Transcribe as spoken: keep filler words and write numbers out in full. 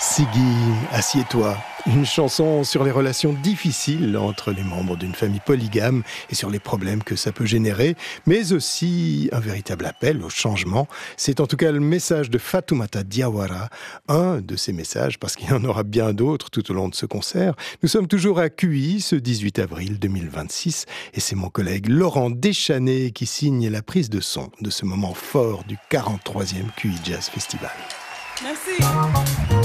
Siggy, assieds-toi. Une chanson sur les relations difficiles entre les membres d'une famille polygame et sur les problèmes que ça peut générer, mais aussi un véritable appel au changement. C'est en tout cas le message de Fatoumata Diawara, un de ces messages, parce qu'il y en aura bien d'autres tout au long de ce concert. Nous sommes toujours à Q I ce dix-huit avril deux mille vingt-six et c'est mon collègue Laurent Deschannet qui signe la prise de son de ce moment fort du quarante-troisième Q I Jazz Festival. Merci.